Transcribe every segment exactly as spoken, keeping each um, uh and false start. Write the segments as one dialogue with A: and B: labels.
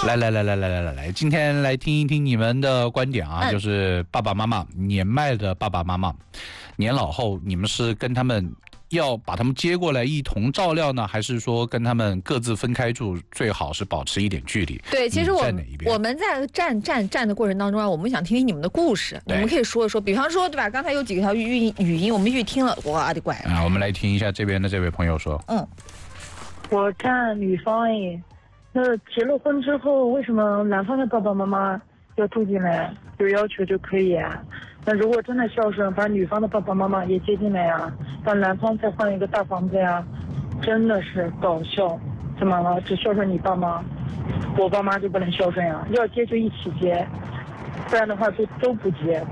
A: 来来来来来来来来，今天来听一听你们的观点啊，嗯、就是爸爸妈妈年迈的爸爸妈妈，年老后你们是跟他们要把他们接过来一同照料呢，还是说跟他们各自分开住，最好是保持一点距离？
B: 对，其实我我们在站站站的过程当中啊，我们想听听你们的故事，我们可以说一说，比方说对吧？刚才有几条语音语音，我们预听了，哇的乖
A: 啊！我们来听一下这边的这位朋友说，
C: 嗯，我站女方诶。那结了婚之后，为什么男方的爸爸妈妈要住进来？有要求就可以啊。那如果真的孝顺，把女方的爸爸妈妈也接进来啊，让男方再换一个大房子呀，真的是搞笑。怎么了？只孝顺你爸妈，我爸妈就不能孝顺呀？要接就一起接，不然的话就都不接。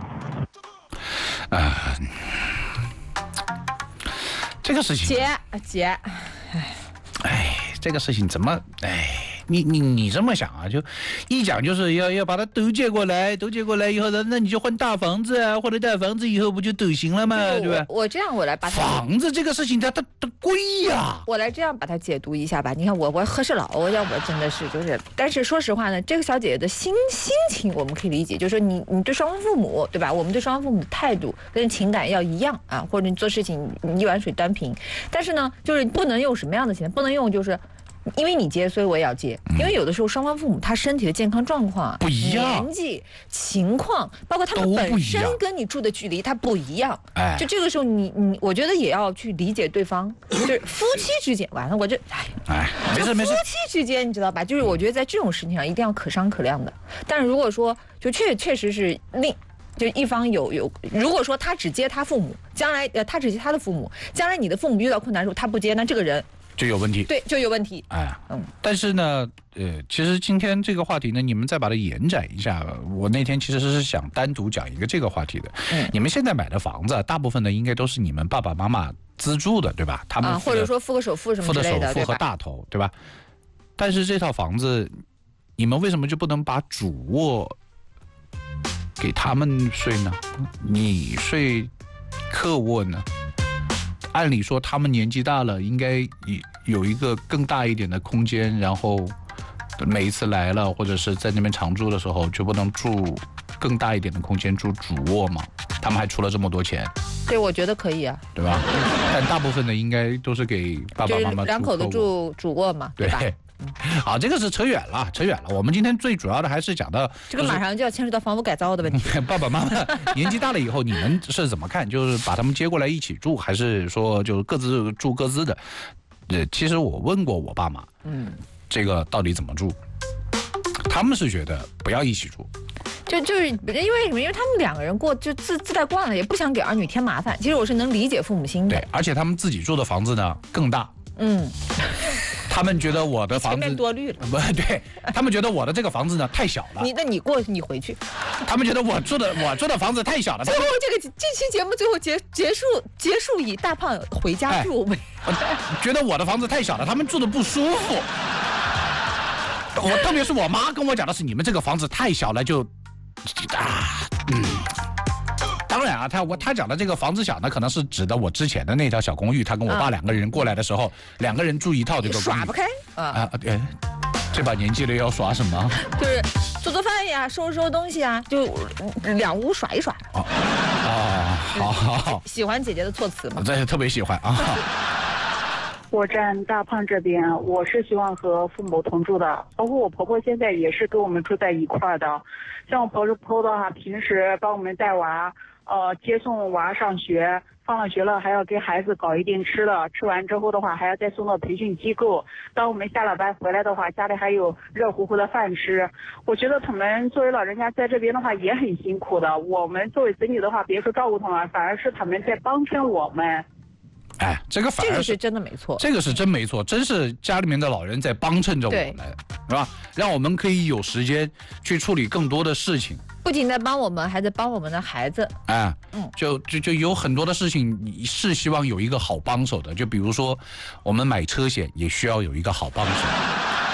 A: 啊、呃，这个事情
B: 姐姐，
A: 哎。哎，这个事情怎么？哎，你你你这么想啊？就一讲就是要要把它都接过来，都接过来以后呢，那你就换大房子啊，换了大房子以后不就都行了吗？对吧？
B: 我这样我来把它
A: 房子这个事情它它它贵呀。
B: 我来这样把它解读一下吧。你看我我和事佬，我要我真的是就是，但是说实话呢，这个小姐姐的心心情我们可以理解，就是说你你对双方父母对吧？我们对双方父母的态度跟情感要一样啊，或者你做事情你一碗水端平。但是呢，就是不能用什么样的钱，不能用就是。因为你接，所以我也要接。因为有的时候双方父母他身体的健康状况
A: 不一样，
B: 年纪、情况，包括他们本身跟你住的距离，它不一样。哎，就这个时候你，你你，我觉得也要去理解对方。就是夫妻之间，完了，我这哎
A: 哎，没事没事。
B: 夫妻之间，你知道吧？就是我觉得在这种事情上一定要可商可量的。但是如果说就确确实是另。就一方有有，如果说他只接他父母，将来呃他只接他的父母，将来你的父母遇到困难的时候他不接，那这个人
A: 就有问题。
B: 对，就有问题。
A: 哎，嗯。但是呢，呃，其实今天这个话题呢，你们再把它延展一下。我那天其实是想单独讲一个这个话题的。嗯。你们现在买的房子，大部分的应该都是你们爸爸妈妈资助的，对吧？他们
B: 啊，或者说付个首付什么之类的，
A: 付的首付和大头，对吧？但是这套房子，你们为什么就不能把主卧给他们睡呢？你睡客卧呢？按理说他们年纪大了，应该有一个更大一点的空间，然后每一次来了或者是在那边常住的时候，就不能住更大一点的空间，住主卧嘛？他们还出了这么多钱。
B: 对，我觉得可以啊，
A: 对吧？但大部分的应该都是给爸爸妈妈住，
B: 两口子住主卧嘛，对吧？
A: 好，这个是扯远了，扯远了。我们今天最主要的还是讲到、就是、
B: 这个马上就要牵扯到房屋改造的问题。
A: 爸爸妈妈年纪大了以后，你们是怎么看？就是把他们接过来一起住，还是说就各自住各自的？呃，其实我问过我爸妈，嗯，这个到底怎么住？他们是觉得不要一起住。
B: 就就是因为什么？因为他们两个人过就自自带惯了，也不想给儿女添麻烦。其实我是能理解父母心的。
A: 对，而且他们自己住的房子呢更大。嗯。他们觉得我的房子
B: 前面多虑了，
A: 不对，他们觉得我的这个房子呢太小了。
B: 你那你过你回去。
A: 他们觉得我住的我住的房子太小了。
B: 最后这个这期节目最后结结束结束以大胖回家住为、
A: 哎，觉得我的房子太小了，他们住的不舒服。我特别是我妈跟我讲的是，你们这个房子太小了，就啊嗯。当然啊，他我他讲的这个房子小呢，可能是指的我之前的那条小公寓。他跟我爸两个人过来的时候，嗯、两个人住一套这个公寓，
B: 耍不开啊
A: 啊！哎，这把年纪了要耍什么？
B: 就是做做饭呀，收拾收拾东西啊，就两屋耍一耍。
A: 哦哦，好好好，
B: 喜欢姐姐的措辞吗？
A: 这特别喜欢啊。
C: 我站大胖这边，我是希望和父母同住的，包括我婆婆现在也是跟我们住在一块儿的。像我婆婆的话，平时帮我们带娃。呃，接送娃上学，放了学了还要给孩子搞一点吃的，吃完之后的话还要再送到培训机构。当我们下了班回来的话，家里还有热乎乎的饭吃。我觉得他们作为老人家在这边的话也很辛苦的。我们作为子女的话，别说照顾他们，反而是他们在帮衬我们。
A: 哎，这个反而是
B: 这个是真的没错，
A: 这个是真没错，真是家里面的老人在帮衬着我们，是吧？让我们可以有时间去处理更多的事情。
B: 不仅在帮我们，还在帮我们的孩子。
A: 哎，嗯，就就就有很多的事情，你是希望有一个好帮手的。就比如说，我们买车险也需要有一个好帮手。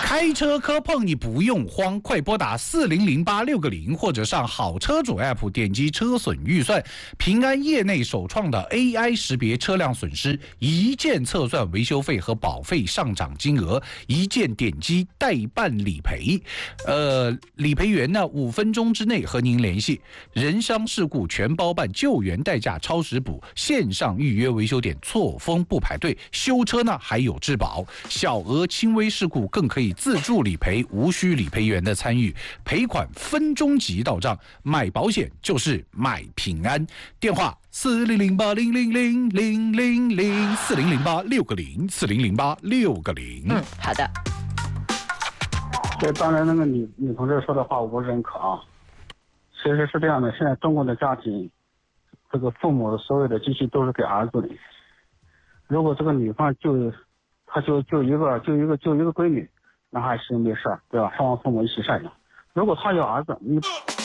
A: 开车磕碰你不用慌，快拨打四零零八六个零，或者上好车主 A P P 点击车损预算，平安业内首创的 A I 识别车辆损失，一键测算维修费和保费上涨金额，一键点击代办理赔。呃，理赔员呢五分钟之内和您联系，人伤事故全包办，救援代驾超时补，线上预约维修点错峰不排队，修车呢还有质保，小额轻微事故更可以自助理赔，无需理赔员的参与，赔款分钟即到账。买保险就是买平安。电话四零零八零零零零零零四零零八六个零四零零八六个零。
B: 嗯，好的。
D: 这当然，那个女女同志说的话我不认可啊。其实是这样的，现在中国的家庭，这个父母的所有的积蓄都是给儿子的。如果这个女方就，她就就一个就一个就一个闺女，那还行没事儿，对吧？双方父母一起赡养。如果她有儿子，你。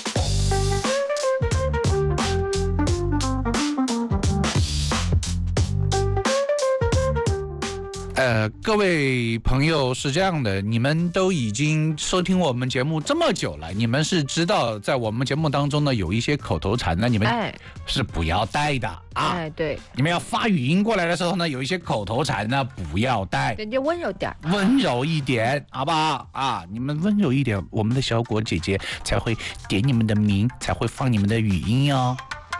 A: 呃，各位朋友是这样的，你们都已经收听我们节目这么久了，你们是知道在我们节目当中呢有一些口头禅呢，你们是不要带的啊。
B: 哎，对，
A: 你们要发语音过来的时候呢，有一些口头禅呢不要带，
B: 对，就温柔点，
A: 温柔一点，好不好啊？你们温柔一点，我们的小果姐姐才会点你们的名，才会放你们的语音哦。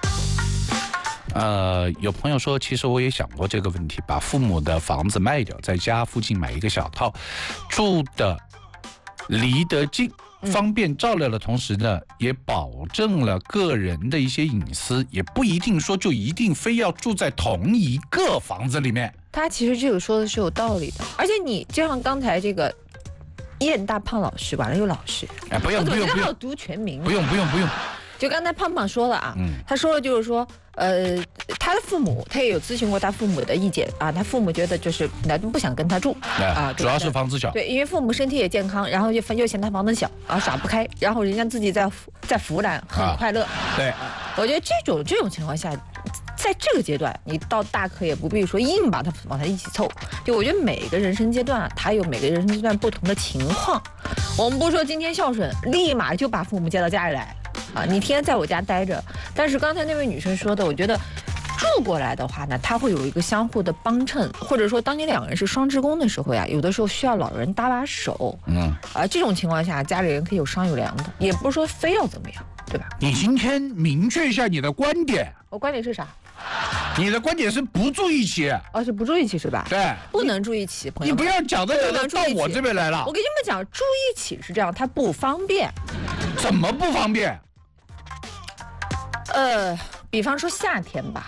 A: 呃，有朋友说，其实我也想过这个问题，把父母的房子卖掉，在家附近买一个小套，住的离得近，方便照料的同时呢，也保证了个人的一些隐私，也不一定说就一定非要住在同一个房子里面。
B: 他其实这个说的是有道理的，而且你就像刚才这个燕大胖老师，完了又老师，
A: 哎，不用不用不用，
B: 要读全名，
A: 不用不用不用。
B: 就刚才胖胖说了啊，
A: 嗯、
B: 他说了就是说，呃，他的父母，他也有咨询过他父母的意见啊，他父母觉得就是那不想跟他住啊，
A: 主要是房子小，
B: 对，因为父母身体也健康，然后又又嫌他房子小啊，耍不开，然后人家自己在在湖南很快乐，啊、
A: 对，
B: 我觉得这种这种情况下，在这个阶段，你到大可也不必说硬把他往他一起凑，就我觉得每个人生阶段啊，他有每个人生阶段不同的情况，我们不说今天孝顺，立马就把父母接到家里来。啊，你天天在我家待着，但是刚才那位女生说的，我觉得住过来的话呢，他会有一个相互的帮衬，或者说当你两个人是双职工的时候呀，有的时候需要老人搭把手，嗯，啊，这种情况下家里人可以有商有量的，也不是说非要怎么样，对吧？
A: 你今天明确一下你的观点。
B: 我观点是啥？
A: 你的观点是不住一起，
B: 哦，是不住一起是吧？
A: 对，
B: 不能住一起，朋友
A: 你不要讲着讲着到我这边来了。
B: 我跟你们讲，住一起是这样，它不方便。
A: 怎么不方便？
B: 呃，比方说夏天吧，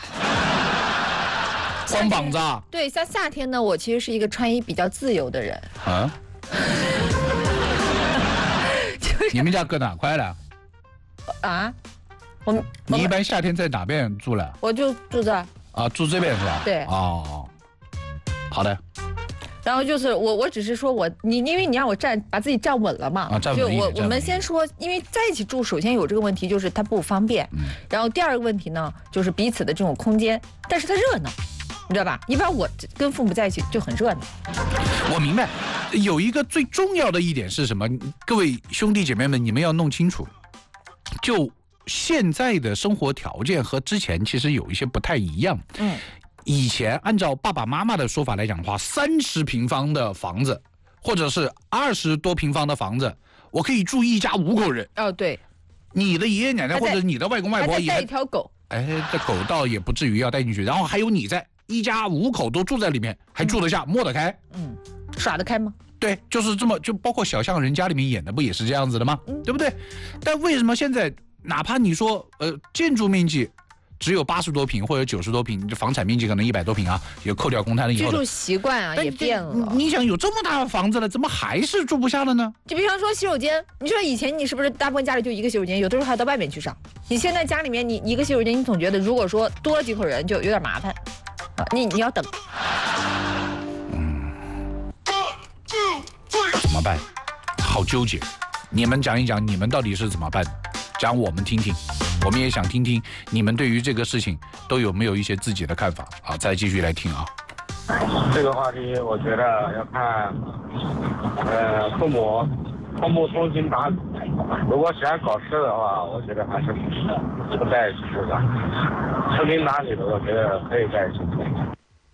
A: 光膀子啊？
B: 对，像夏天呢，我其实是一个穿衣比较自由的人。啊？
A: 就是你们家搁哪块了？
B: 啊？我
A: 你一般夏天在哪边住了？
B: 我就住这。
A: 啊，住这边是吧？
B: 对。
A: 哦，好的。
B: 然后就是我，我只是说我你，因为你让我站，把自己站稳了嘛。
A: 啊，站稳
B: 就我我们先说，因为在一起住，首先有这个问题，就是它不方便。嗯。然后第二个问题呢，就是彼此的这种空间，但是它热闹，你知道吧？一般我跟父母在一起就很热闹。
A: 我明白，有一个最重要的一点是什么？各位兄弟姐妹们，你们要弄清楚，就现在的生活条件和之前其实有一些不太一样。嗯。以前按照爸爸妈妈的说法来讲的话，三十平方的房子，或者是二十多平方的房子，我可以住一家五口人。
B: 哦，对，
A: 你的爷爷奶奶或者你的外公外婆也
B: 带一条狗。
A: 哎，这狗倒也不至于要带进去，然后还有你在，一家五口都住在里面，还住得下，摸得开。
B: 嗯，耍得开吗？
A: 对，就是这么，就包括小巷人家里面演的不也是这样子的吗？嗯，对不对？但为什么现在哪怕你说呃建筑面积只有八十多平或者九十多平，房产面积可能一百多平啊，也扣掉公摊了以后，
B: 居住习惯啊也变了。
A: 你想有这么大的房子了，怎么还是住不下了呢？
B: 就比方说洗手间，你说以前你是不是大部分家里就一个洗手间，有的时候还要到外面去上？你现在家里面你一个洗手间，你总觉得如果说多了几口人就有点麻烦，啊，你你要等。
A: 嗯，怎么办？好纠结。你们讲一讲，你们到底是怎么办？讲我们听听。我们也想听听你们对于这个事情都有没有一些自己的看法啊！再继续来听啊。
E: 这个话题我觉得要看，呃，父母同不同情打理。如果喜欢搞事的话，我觉得还是不在一起住的。通情达理的，我觉得可以在一起住。